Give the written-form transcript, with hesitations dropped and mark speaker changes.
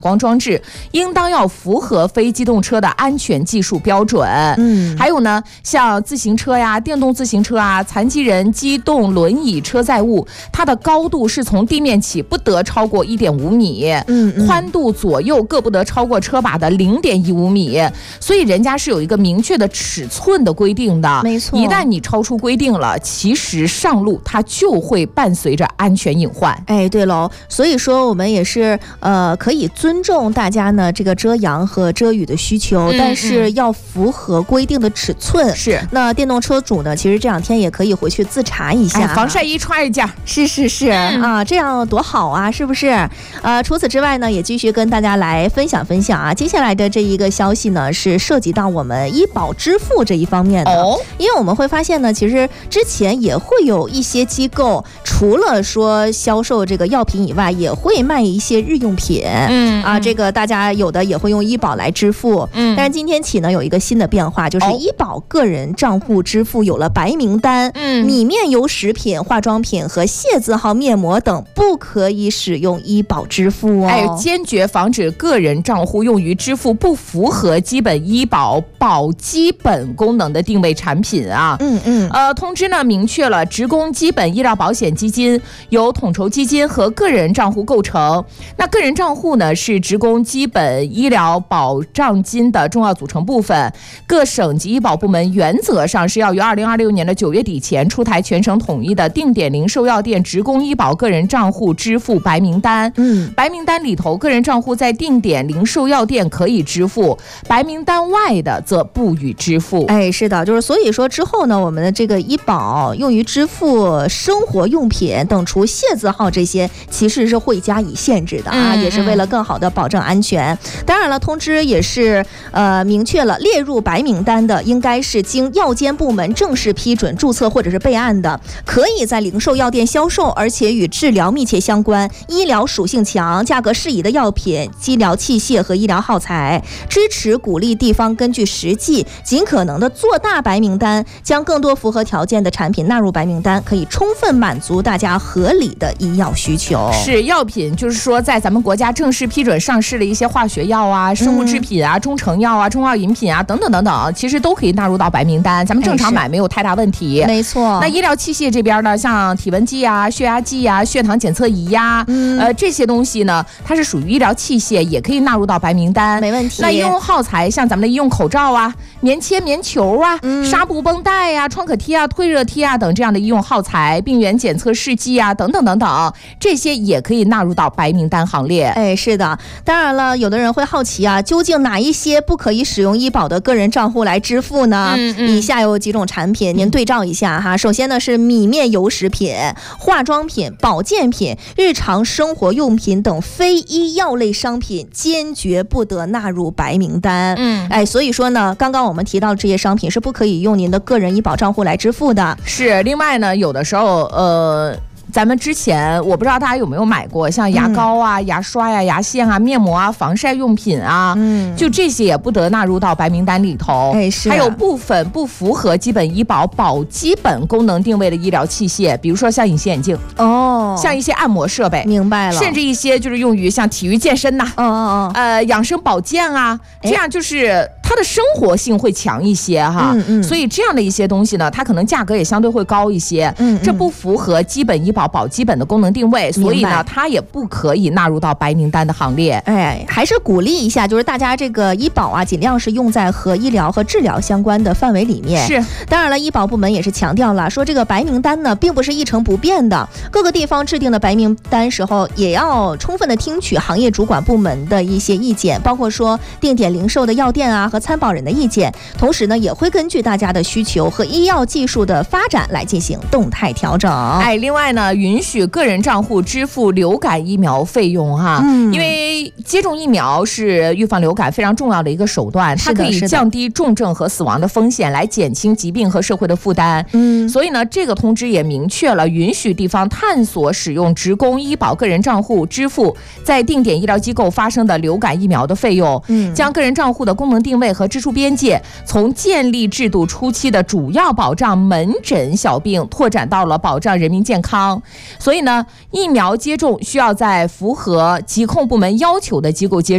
Speaker 1: 光装置应当要符合非机动车的安全技术标准。还有呢，像自行车呀、电动自行车啊、残疾人机动轮椅车载物，它的高度是从地面起不得超过1.5米，宽度左右各不得超过车把的0.15米。所以人家是有一个明确的尺寸的规定的。
Speaker 2: 没错，
Speaker 1: 一旦你超出规定了，其实上路它就会伴随着安全隐患。
Speaker 2: 哎，对喽，所以说我们也是可以尊重大家呢这个遮阳和遮雨的需求，但是要符合规定的尺寸。
Speaker 1: 是，
Speaker 2: 那电动车主呢，其实这2天也可以回去自查一下，
Speaker 1: 防晒衣穿一件。
Speaker 2: 是啊，这样多好啊，是不是？除此之外呢，也继续跟大家来分享啊。接下来的这一个消息呢，是涉及到我们医保支付这一方面的。因为我们会发现呢，其实之前也会有一些机构，除了说销售这个药品以外，也会卖一些日用品。这个大家有的也会用医保来支付。但是今天起呢，有一个新的变化，就是医保个人账户支付有了白名单，米面油食品、化妆品和械字号面膜等不可以使用医保支付哦。
Speaker 1: 坚决防止个人账户用于支付不符合基本医保保基本功能的定位产品啊。通知呢明确了，职工基本医疗保险基金由统筹基金和个人账户构成。那个人账户呢是职工基本医疗保障金的重要组成部分。各省级医保部门原则上是要于2026年的9月底前出台全省统一的定点零售药店职工医保个人账户支付白名单。白名单里头个人账户在定点零售药店可以支付，白名单外的则不予支付。
Speaker 2: 是的，就是所以说之后呢，我们的这个医保用于支付生活用品等除械字号这些，其实是会加以限制的啊，也是为了更好的保证安全。当然了，通知也是明确了，列入白名单的应该是经药监部门正式批准注册或者是备案的，可以在零售药店销售，而且与治疗密切相关、医疗属性强、价格适宜的药品、医疗器械和医疗耗材。支持鼓励地方根据实际尽可能的做大白名单，将更多符合条件的产品纳入白名单，可以充分满足大家合理的医药需求。
Speaker 1: 是药品，就是说在咱们国家正式批准上市的一些化学药啊、生物制品啊、中成药啊、中药饮品啊等等等等，其实都可以纳入到白名单，咱们正常买没有太大问题。
Speaker 2: 没错。
Speaker 1: 那医疗器械这边呢，像体温计啊、血压计啊、血糖检测仪呀，这些东西呢，它是属于医疗器械，也可以纳入到白名单，
Speaker 2: 没问题。
Speaker 1: 那医用耗材，像咱们的医用口罩啊、棉签、棉球啊、纱布绷带啊、创可贴啊、退热贴啊等这样的医用耗材，病原检测试剂啊等等等等，这些也可以纳入到白名单行列。
Speaker 2: 是的。当然了，有的人会好奇啊，究竟哪一些不可以使用医保的个人账户来支付呢？以下有几种产品，您对照一下哈。首先呢是米面油食品、化妆品、保健品、日常生活用品等非医药类商品，坚决不得纳入白名单。所以说呢，刚刚我们提到的这些商品是不可以用您的个人医保账户来支付的。
Speaker 1: 是，另外呢，有的时候咱们之前我不知道大家有没有买过，像牙膏啊、牙刷呀、牙线啊、面膜啊、防晒用品啊，就这些也不得纳入到白名单里头。还有部分不符合基本医保保基本功能定位的医疗器械，比如说像隐形眼镜像一些按摩设备，
Speaker 2: 明白了，
Speaker 1: 甚至一些就是用于像体育健身呐、养生保健啊，这样就是它的生活性会强一些哈。所以这样的一些东西呢，它可能价格也相对会高一些。这不符合基本医保保基本的功能定位，所以呢，它也不可以纳入到白名单的行列。
Speaker 2: 还是鼓励一下，就是大家这个医保啊，尽量是用在和医疗和治疗相关的范围里面。
Speaker 1: 是，
Speaker 2: 当然了，医保部门也是强调了，说这个白名单呢，并不是一成不变的，各个地方制定的白名单时候，也要充分的听取行业主管部门的一些意见，包括说定点零售的药店啊和参保人的意见，同时呢，也会根据大家的需求和医药技术的发展来进行动态调整。
Speaker 1: 另外呢，允许个人账户支付流感疫苗费用哈，因为接种疫苗是预防流感非常重要的一个手段，它可以降低重症和死亡的风险，来减轻疾病和社会的负担。所以呢，这个通知也明确了，允许地方探索使用职工医保个人账户支付在定点医疗机构发生的流感疫苗的费用，将个人账户的功能定位和支出边界从建立制度初期的主要保障门诊小病拓展到了保障人民健康。所以呢，疫苗接种需要在符合疾控部门要求的机构接种。